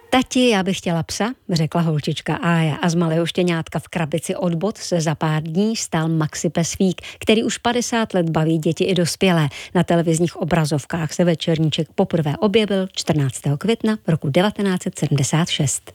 Tati, já bych chtěla psa, řekla holčička Ája a z malého štěňátka v krabici od bot se za pár dní stal Maxi pes Fík, který už 50 let baví děti i dospělé. Na televizních obrazovkách se večerníček poprvé objevil 14. května roku 1976.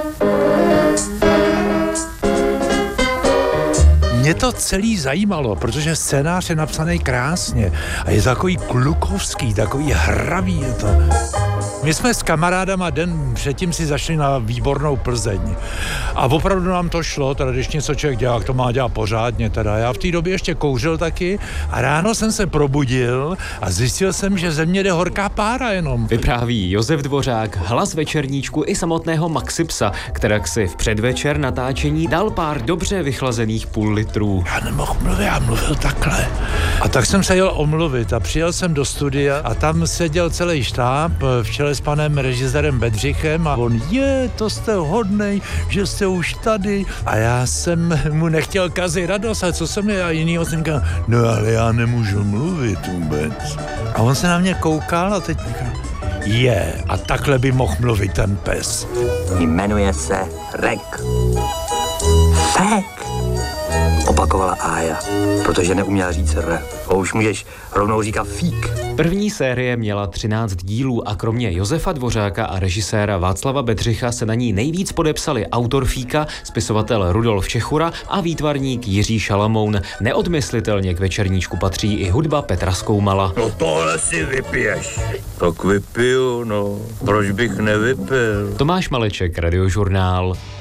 Mě to celý zajímalo, protože scénář je napsaný krásně a je takový klukovský, takový hravý je to. My jsme s kamarádama den předtím si zašli na výbornou Plzeň. A opravdu nám to šlo, teda když něco člověk dělá, to má dělat pořádně. Teda já v té době ještě kouřil taky a ráno jsem se probudil a zjistil jsem, že ze mě jde horká pára jenom. Vypráví Josef Dvořák, hlas večerníčku i samotného Maxi psa, kterak si v předvečer natáčení dal pár dobře vychlazených půl litrů. Já nemohl mluvit, já mluvil takhle. A tak jsem se jel omluvit a přijel jsem do studia a tam seděl celý štáb v čele s panem režisérem Bedřichem a on, to jste hodnej, že jste už tady. A já jsem mu nechtěl kazit radost, a co jsem je a jinýho jsem říkal, no ale já nemůžu mluvit vůbec. A on se na mě koukal a teď říkal, a takhle by mohl mluvit ten pes. Jmenuje se Rek. Fek, opakovala Ája, protože neuměla říct R. A už můžeš rovnou říkat Fík. První série měla 13 dílů a kromě Josefa Dvořáka a režiséra Václava Bedřicha se na ní nejvíc podepsali autor Fíka, spisovatel Rudolf Čechura a výtvarník Jiří Šalamoun. Neodmyslitelně k večerníčku patří i hudba Petra Skoumala. No tohle si vypiješ. Tak vypiju, no. Proč bych nevypil? Tomáš Maleček, Radiožurnál.